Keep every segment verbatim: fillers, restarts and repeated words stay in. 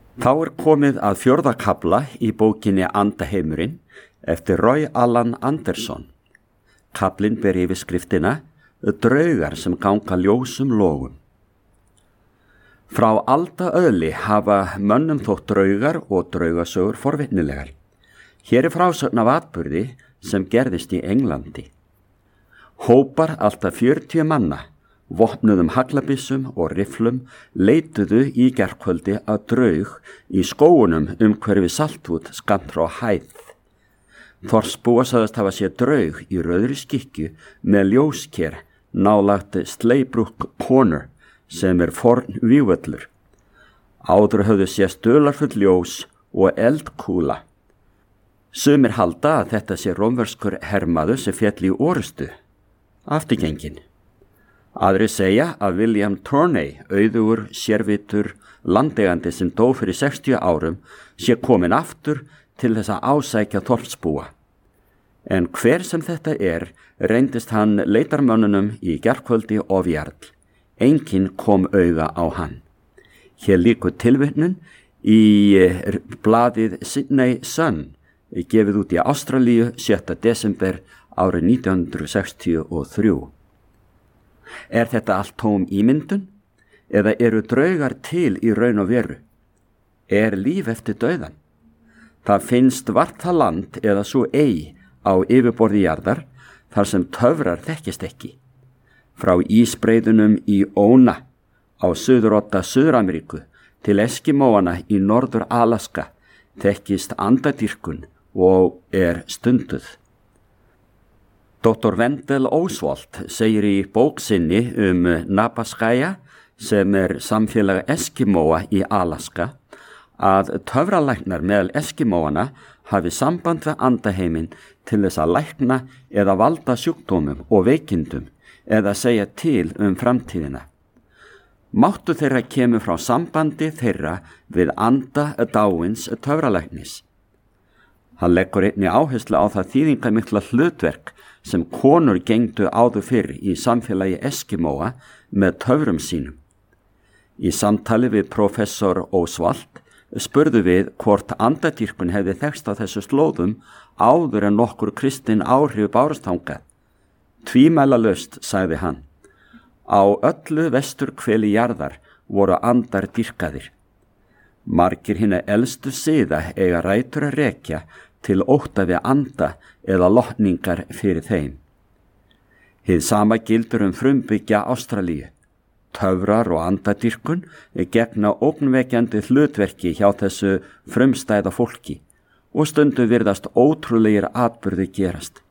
Þá er komið að fjórða kafla í bókinni Andaheimurinn eftir Roy Allan Anderson. Kaflinn ber yfirskriftina Draugar sem ganga ljósum logum. Frá aldaöðli hafa mönnum þótt draugar og draugasögur forvitnilegar. Hér er frásögn af atburði sem gerðist í Englandi. Hópar alltaf fjörutíu manna, vopnuðum haglabissum og rifflum, leituðu í gærkvöldi að draug í skógunum umhverfi Saltwood skammt frá Hæð. Þorsbúa sagðist hafa séð draug í rauðri skikkju með ljósker nálægt Slaybrook Corner sem er forn vígvöllur. Áður höfðu sést dularfull ljós og eldkúla. Sumir halda að þetta sé rómverskur hermaður sem féll í orustu, afturgengin. Aðri segja að William Turney, auðugur, sérvitur, landeigandi sem dó fyrir sextíu árum, sé komin aftur til þess að ásækja þorpsbúa. En hver sem þetta er, reyndist hann leitarmönnunum í gærkvöldi ofjarl. Enginn kom auga á hann. Hér líkur tilvitnun í blaðið Sydney Sun, gefið út í Ástralíu sjötta desember árið nítján hundruð sextíu og þrjú. Er þetta allt tóm ímyndun? Eða eru draugar til í raun og veru? Er líf eftir dauðan? Það finnst vart það land eða svo ei á yfirborði jarðar þar sem töfrar þekkist ekki. Frá ísbreiðunum í Óna á suðurodda Suður-Ameríku til Eskimóana í Norður-Alaska þekkist andadýrkun og er stunduð. Doktor Wendell Oswald segir í bók sinni um Napaskaya, sem er samfélag Eskimóa í Alaska, að töfralæknar meðal Eskimóana hafi samband við andaheiminn til þess að lækna eða valda sjúkdómum og veikindum eða segja til um framtíðina. Máttu þeirra kemur frá sambandi þeirra við anda dáins töfralæknis. Hann leggur einnig áherslu á það þýðingarmikla hlutverk sem konur gengdu áður fyrr í samfélagi Eskimóa með töfrum sínum. Í samtali við professor Oswald spurðu við hvort andadýrkun hefði þekkst á þessu slóðum áður en nokkur kristin áhrif bárust þangað. Tvímælalaust, sagði hann. Á öllu vesturhveli jarðar voru andar dýrkaðir. Margir hinna elstu siða eiga rætur að rekja til ótta við anda eða lotningar fyrir þeim. Hið sama gildur um frumbyggja Ástralíu. Töfrar og andadýrkun gegna ógnvekjandi hlutverki hjá þessu frumstæða fólki og stundum virðast ótrúlegir atburði gerast.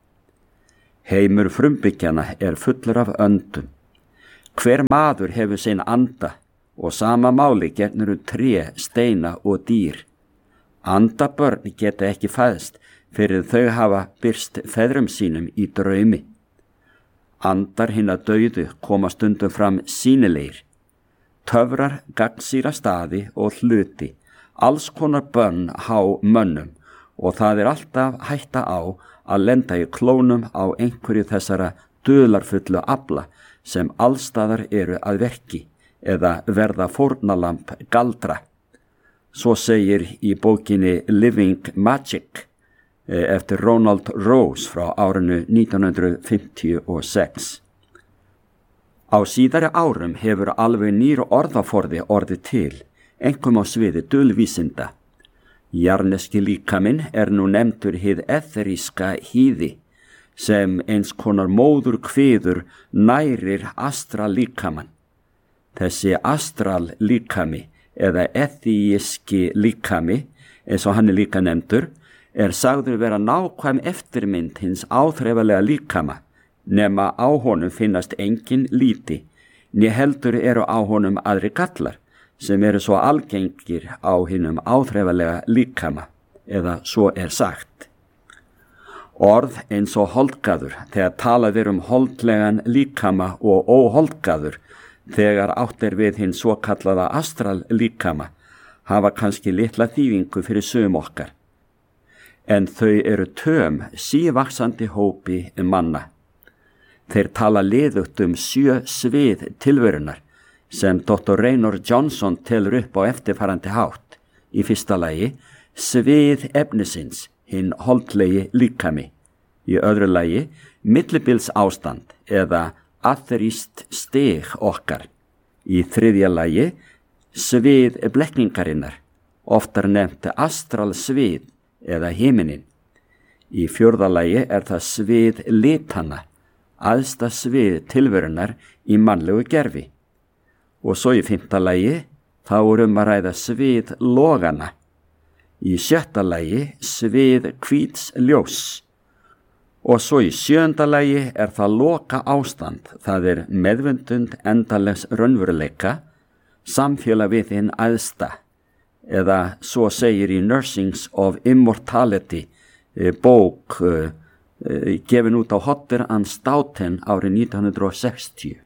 Heimur frumbyggjana er fullur af öndum. Hver maður hefur sinn anda og sama máli gegnur um tré, steina og dýr. Andabörn geta ekki fæðst fyrir þau hafa birst feðrum sínum í draumi. Andar hinna dauðu koma stundum fram sýnilegir. Töfrar gagnsýra staði og hluti, alls konar bönn há mönnum og það er alltaf hætta á að lenda í klónum á einhverju þessara dularfullu afla sem allstaðar eru að verki eða verða fórnalamb galdra. Svo segir í bókinni Living Magic eftir Ronald Rose frá árinu nítján hundruð fimmtíu og sex. Á síðari árum hefur alveg nýr orðaforði orðið til, einkum á sviði dulvísinda. Jarneski líkaminn er nú nefndur hið etheríska hýði, sem eins konar móður kviður nærir astral líkamann. Þessi astral líkami eða eþíiski líkami, eins og hann er líka nefndur, er sagður vera nákvæm eftirmynd hins áþreifanlega líkama, nema á honum finnast engin líti, né heldur eru á honum aðri gallar, sem eru svo algengir á hinum áþreifanlega líkama, eða svo er sagt. Orð eins og holdgaður, þegar talað er um holdlegan líkama og óholdgaður, þegar átt er við hinn svo kallaða astral líkama, hafa kannski litla þýðingu fyrir sum okkar. En þau eru töm sívaxandi hópi manna. Þeir tala liðugt um sjö svið tilverunar sem doktor Raynor Johnson telur upp á eftirfarandi hátt. í fyrsta lagi svið efnisins, hinn holdlegi líkami. Í öðru lagi millibils ástand eða atheríst stig okkar. Í þriðja lagi svið blekningarinnar, oftar nefnt astral svið eða himinin. Í fjórða lagi er það svið litanna, æðsta svið tilverunar í mannlegu gerfi. Og svo í fimmta lagi þá er um að ræða svið logana. Í sjötta lagi svið hvíts ljós. Og svo í sjöunda lagi er það loka ástand, það er meðvundund endalegs raunveruleika, samfélag við hinn æðsta, eða svo segir í Nursings of Immortality, bók uh, uh, gefin út á Hodder and Stoughton árið nítján hundruð sextíu.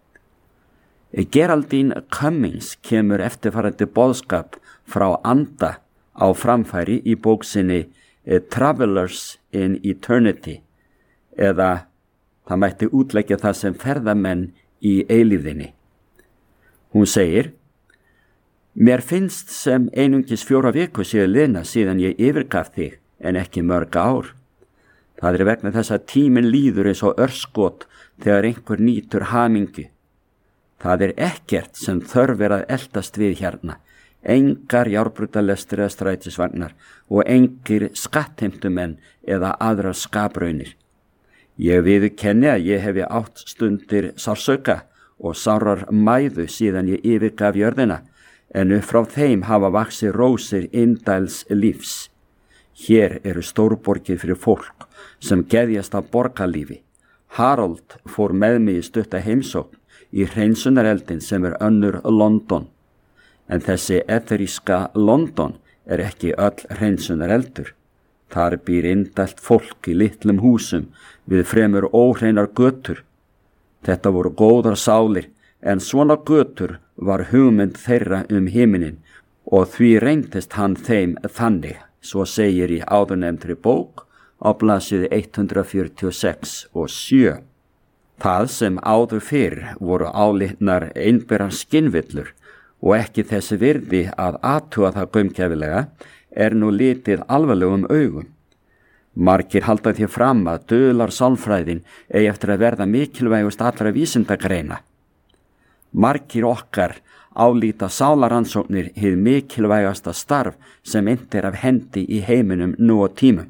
Geraldine Cummings kemur eftirfarandi boðskap frá anda á framfæri í bók sinni Travelers in Eternity, eða það mætti útleggja það sem ferðamenn í eilífðinni. Hún segir: Mér finnst sem einungis fjóra viku séu liðna síðan ég yfirgaf þig en ekki mörg ár. Það er vegna þess að tíminn líður eins og örskot þegar einhver nýtur hamingu. Það er ekkert sem þörf er að eltast við hérna, engar járnbrautarlestir eða strætisvagnar og engir skattheimtumenn eða aðrar skapraunir. Ég viðurkenni að ég hefi átt stundir sársauka og sárar mæðu síðan ég yfirgaf jörðina, en upp frá þeim hafa vaxið rósir indæls lífs. Hér eru stórborgir fyrir fólk sem geðjast af borgarlífi. Harold fór með mig í stutta heimsókn í hreinsunareldin sem er önnur London. En þessi etheríska London er ekki öll hreinsunareldur. Þar býr indælt fólk í litlum húsum við fremur óhreinar götur. Þetta voru góðar sálir, en svona götur var hugmynd þeirra um himinin og því reyndist hann þeim þannig, svo segir í áðurnefndri bók á blaðsíðu hundrað fjörutíu og sex og sjö. Það sem áður fyrr voru álitnar einberar skinnvillur og ekki þessi virði að athuga það gaumgæfilega er nú litið alvarlegum augum. Margir halda því fram að dular sálfræðin eigi eftir að verða mikilvægust allra vísindagreina. Margir okkar álíta sálarannsóknir hið mikilvægasta starf sem innt er af hendi í heiminum nú á tímum.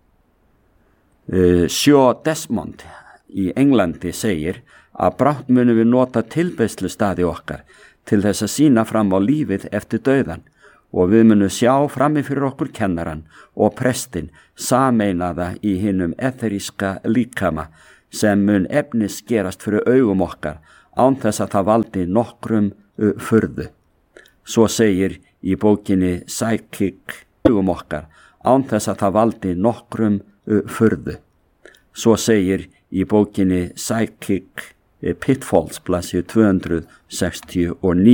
Uh, Sjó Desmond í Englandi segir að brátt munum við nota tilbeiðslustaði okkar til þess að sýna fram á lífið eftir dauðan og við munum sjá frammi fyrir okkur kennaran og prestin sameinaða í hinum etheríska líkama sem mun efnis gerast fyrir augum okkar án þess að það valdi nokkrum uh, furðu. Svo segir í bókinni Psychic augum okkar án þess að það valdi nokkrum uh, furðu. Svo segir í bókinni Psychic Pitfalls blaðsíðu tvö hundruð sextíu og níu.